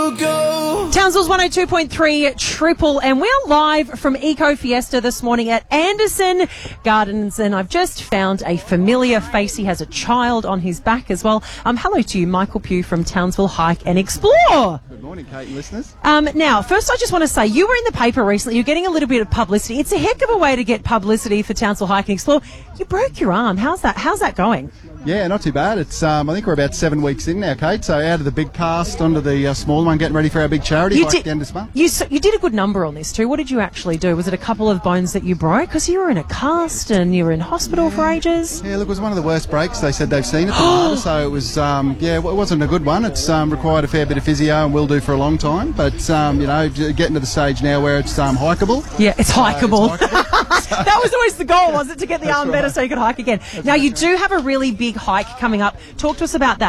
you go. Townsville's 102.3 Triple, and we're live from Eco Fiesta this morning at Anderson Gardens, and I've just found a familiar face. He has a child on his back as well. Hello to you, Michael Pugh from Townsville Hike and Explore. Good morning, Kate and listeners. Now, first I just want to say, you were in the paper recently. You're getting a little bit of publicity. It's a heck of a way to get publicity for Townsville Hike and Explore. You broke your arm. How's that going? Yeah, not too bad. It's I think we're about 7 weeks in now, Kate. So out of the big cast onto the small one, getting ready for our big charity hike at the end of this month. You did a good number on this too. What did you actually do? Was it a couple of bones that you broke? Because you were in a cast and you were in hospital for ages. Yeah, look, it was one of the worst breaks they said they've seen at the moment. So it was, it wasn't a good one. It's required a fair bit of physio and will do for a long time. But, getting to the stage now where it's hikeable. Yeah, it's hikeable. Hikeable. That was always the goal, was it? To get the arm better so you could hike again. Now, you do have a really big hike coming up. Talk to us about that.